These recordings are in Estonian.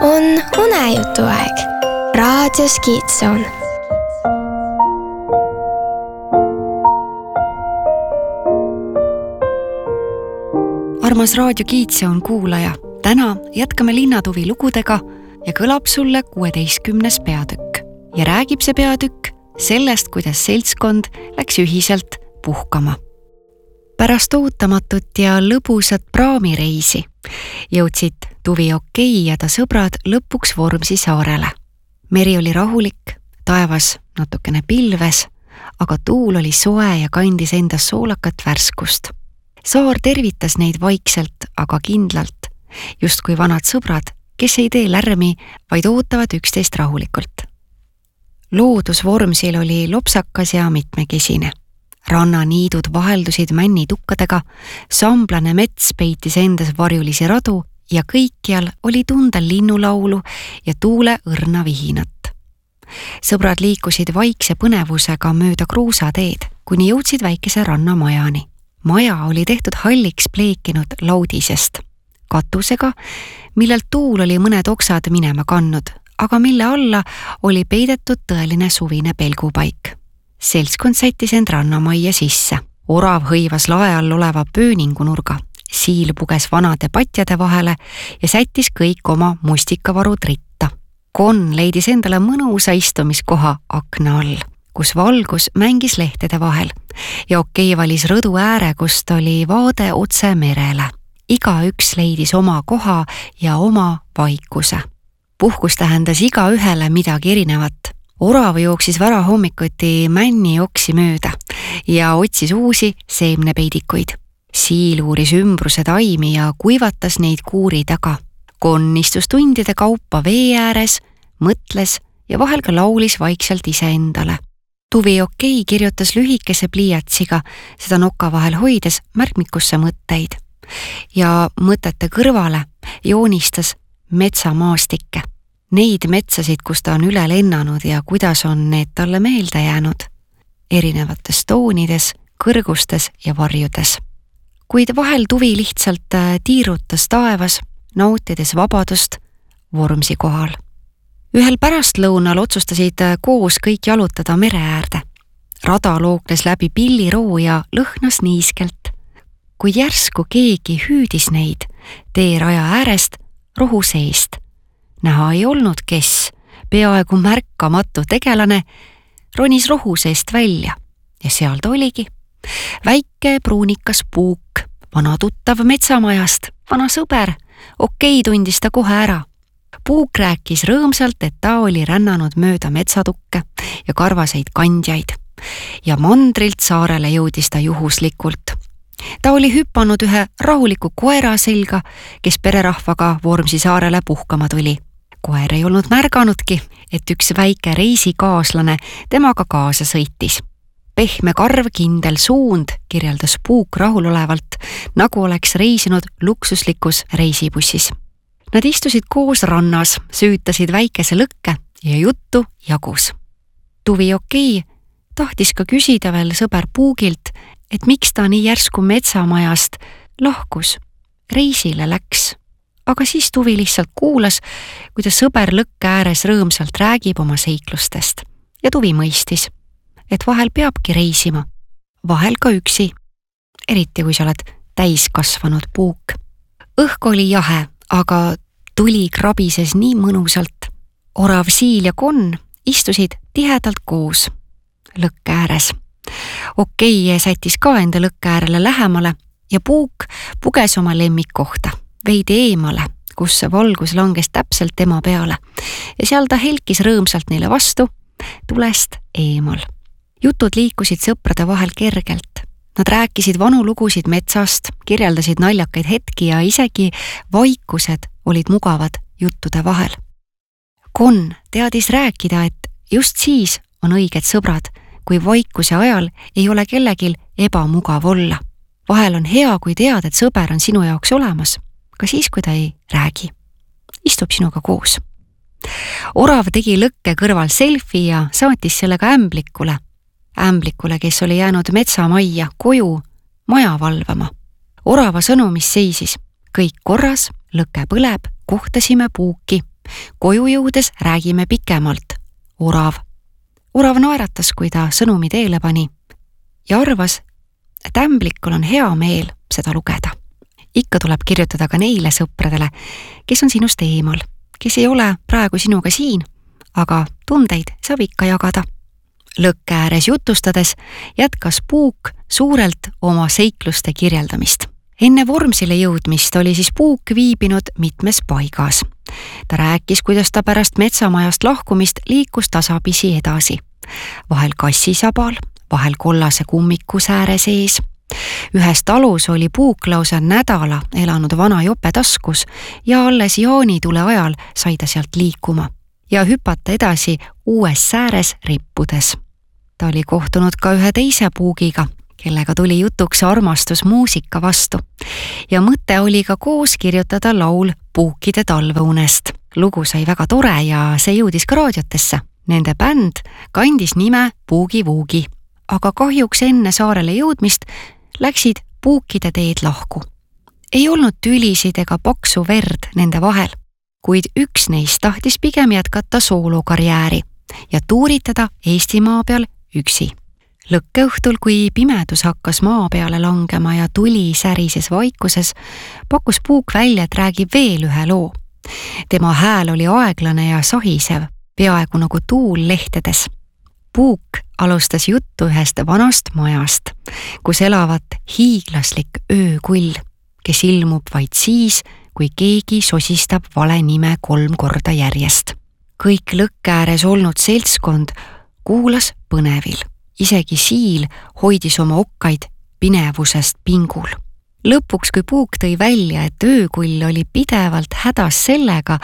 on unejutuaeg raadios Kiitsoon. Armas Raadio Kiitsoon kuulaja, täna jätkame linnatuvi lugudega ja kõlab sulle 16. peatükk. Ja räägib see peatükk sellest, kuidas seltskond läks ühiselt puhkama. Pärast ootamatut ja lõbusat praamireisi jõudsid Tuvi Okei ja ta sõbrad lõpuks Vormsi saarele. Meri oli rahulik, taevas natukene pilves, aga tuul oli soe ja kandis endas soolakat värskust. Saar tervitas neid vaikselt, aga kindlalt, just kui vanad sõbrad, kes ei tee lärmi, vaid ootavad üksteist rahulikult. Loodus Vormsil oli lopsakas ja mitmekesine. Rannaniidud vaheldusid männitukkadega, samblane mets peitis endas varjulisi radu ja kõikjal oli tunda linnulaulu ja tuule õrna vihinat. Sõbrad liikusid vaikse põnevusega mööda kruusateed, kuni jõudsid väikese rannamajani. Maja oli tehtud halliks pleekinud laudisest, katusega, millelt tuul oli mõned oksad minema kannud, aga mille alla oli peidetud tõeline suvine pelgupaik. Seltskond sättis end rannamajja sisse. Orav hõivas lae all oleva pööningunurga. Siil puges vanade patjade vahele ja sättis kõik oma mustikavarud ritta. Kon leidis endale mõnusa istumiskoha akna all, kus valgus mängis lehtede vahel ja Okei valis rõdu ääre, kust oli vaade otse merele. Igaüks leidis oma koha ja oma vaikuse. Puhkus tähendas igaühele midagi erinevat. Orav jooksis varahommikuti männi oksi mööda ja otsis uusi seemnepeidikuid. Siil uuris ümbruse taimi ja kuivatas neid kuuri taga. Kon istus tundide kaupa vee ääres, mõtles ja vahel ka laulis vaikselt iseendale. Tuvi Okei kirjutas lühikese pliiatsiga, seda noka vahel hoides märkmikusse mõtteid ja mõtete kõrvale joonistas metsamaastikke. Neid metsasid, kus ta on üle lennanud ja kuidas on need talle meelde jäänud, erinevates toonides, kõrgustes ja varjudes. Kuid vahel Tuvi lihtsalt tiirutas taevas, nautides vabadust Vormsi kohal. Ühel pärastlõunal otsustasid koos kõik jalutada mere äärde. Rada lookles läbi pilliroo ja lõhnas niiskelt, kuid järsku keegi hüüdis neid teeraja äärest rohu seest. Näha ei olnud, kes, peaaegu märkamatu tegelane, ronis rohu seest välja ja seal ta oligi. Väike pruunikas puuk, vana tuttav metsamajast, vana sõber, Okei tundis ta kohe ära. Puuk rääkis rõõmsalt, et ta oli rännanud mööda metsatukke ja karvaseid kandjaid ja mandrilt saarele jõudis ta juhuslikult. Ta oli hüppanud ühe rahuliku koera selga, kes pererahvaga Vormsi saarele puhkama tuli. Koer ei olnud märganudki, et üks väike reisikaaslane temaga kaasa sõitis. Pehme karv, kindel suund, kirjeldas puuk rahulolevalt, nagu oleks reisinud luksuslikus reisibussis. Nad istusid koos rannas, süütasid väikese lõkke ja juttu jagus. Tuvi Okei tahtis ka küsida veel sõber Puugilt, et miks ta nii järsku metsamajast lahkus, reisile läks. Aga siis Tuvi lihtsalt kuulas, kuidas sõber lõkke ääres rõõmsalt räägib oma seiklustest. Ja Tuvi mõistis, et vahel peabki reisima, vahel ka üksi, eriti kui sa oled täiskasvanud puuk. Õhk oli jahe, aga tuli krabises nii mõnusalt. Orav, siil ja kon istusid tihedalt koos lõkke ääres. Okei sättis ka enda lõkke äärele lähemale ja puuk puges oma lemmikkohta. Veidi eemale, kus valgus langes täpselt tema peale ja seal ta helkis rõõmsalt neile vastu, tulest eemal. Jutud liikusid sõprade vahel kergelt. Nad rääkisid vanu lugusid metsast, kirjeldasid naljakaid hetki ja isegi vaikused olid mugavad juttude vahel. Kon teadis rääkida, et just siis on õiged sõbrad, kui vaikuse ajal ei ole kellegil ebamugav olla. Vahel on hea, kui tead, et sõber on sinu jaoks olemas. Ka siis, kui ta ei räägi. Istub sinuga koos. Orav tegi lõkke kõrval selfie ja saatis sellega ämblikule. Ämblikule, kes oli jäänud metsamajja koju maja valvama. Orava sõnumis seisis. Kõik korras, lõke põleb, kohtasime puuki Koju jõudes räägime pikemalt. Orav. Orav naeratas, kui ta sõnumi teele pani ja arvas, et ämblikul on hea meel seda lugeda. Ikka tuleb kirjutada ka neile sõpradele, kes on sinust eemal, kes ei ole praegu sinuga siin, aga tundeid saab ikka jagada. Lõkke ääres jutustades jätkas Puuk suurelt oma seikluste kirjeldamist. Enne Vormsile jõudmist oli siis Puuk viibinud mitmes paigas. Ta rääkis, kuidas ta pärast metsamajast lahkumist liikus tasapisi edasi. Vahel kassisabal, vahel kollase kummiku sääre sees. Ühes talus oli Puuk lausa nädala elanud vana jope taskus ja alles jaanitule ajal sai ta sealt liikuma ja hüpata edasi uues sääres rippudes. Ta oli kohtunud ka ühe teise Puugiga, kellega tuli jutuks armastus muusika vastu ja mõte oli ka koos kirjutada laul Puukide talveunest. Lugu sai väga tore ja see jõudis ka raadiotesse. Nende bänd kandis nime Puugi Vuugi, aga kahjuks enne saarele jõudmist läksid Puukide teed lahku. Ei olnud tülisid ega paksu verd nende vahel, kuid üks neist tahtis pigem jätkata soolokarjääri ja tuuritada Eestimaa peal üksi. Lõkkeõhtul, kui pimedus hakkas maa peale langema ja tuli särises vaikuses, pakkus Puuk välja, et räägib veel ühe loo. Tema hääl oli aeglane ja sahisev, peaaegu nagu tuul lehtedes. Puuk alustas juttu ühest vanast majast, kus elavat hiiglaslik öökull, kes ilmub vaid siis, kui keegi sosistab vale nime 3 korda järjest. Kõik lõkke ääres olnud seltskond kuulas põnevil. Isegi Siil hoidis oma okkaid pinevusest pingul. Lõpuks, kui Puuk tõi välja, et öökull oli pidevalt hädas sellega,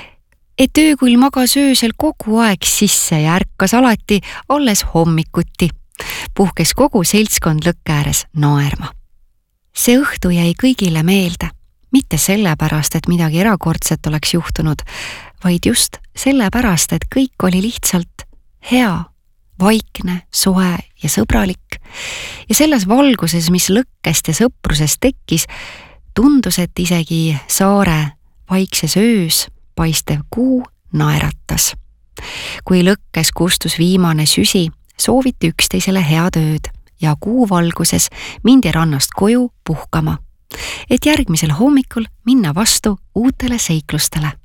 et öökull magas öösel kogu aeg sisse ja ärkas alati alles hommikuti, puhkes kogu seltskond lõkke ääres naerma. See õhtu jäi kõigile meelde, mitte sellepärast, et midagi erakordset oleks juhtunud, vaid just sellepärast, et kõik oli lihtsalt hea, vaikne, soe ja sõbralik. Ja selles valguses, mis lõkkest ja sõprusest tekkis, tundus, et isegi saare vaikses öös paistev kuu naeratas. Kui lõkkes kustus viimane süsi, sooviti üksteisele head ööd ja kuu valguses mindi rannast koju puhkama, et järgmisel hommikul minna vastu uutele seiklustele.